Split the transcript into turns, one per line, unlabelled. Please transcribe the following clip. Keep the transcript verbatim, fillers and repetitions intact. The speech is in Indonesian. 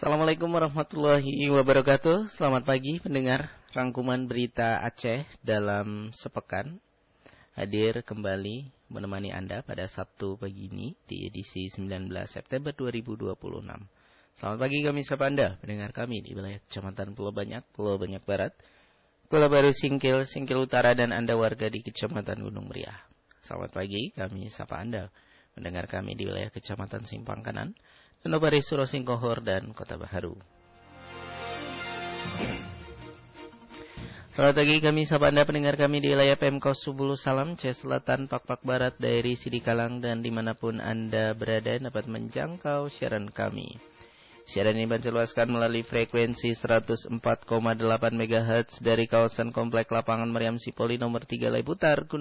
Assalamualaikum warahmatullahi wabarakatuh. Selamat pagi pendengar rangkuman berita Aceh dalam sepekan. Hadir kembali menemani Anda pada Sabtu pagi ini di edisi sembilan belas September dua ribu dua puluh enam. Selamat pagi kami sapa Anda, pendengar kami di wilayah Kecamatan Pulau Banyak, Pulau Banyak Barat, Pulau Baru Singkil, Singkil Utara, dan Anda warga di Kecamatan Gunung Meriah. Selamat pagi kami sapa Anda, pendengar kami di wilayah Kecamatan Simpang Kanan, Tenobari, Suro Singkohor, dan Kota Baharu. Selamat pagi kami sapa Anda pendengar kami di wilayah Pemkos Subulu Salam, Aceh Selatan, Pakpak Barat, Dairi, Sidikalang, dan dimanapun Anda berada dapat menjangkau siaran kami. Siaran ini diseluaskan melalui frekuensi seratus empat koma delapan megahertz dari kawasan Komplek Lapangan Meriam Sipoli nomor tiga Laiputar,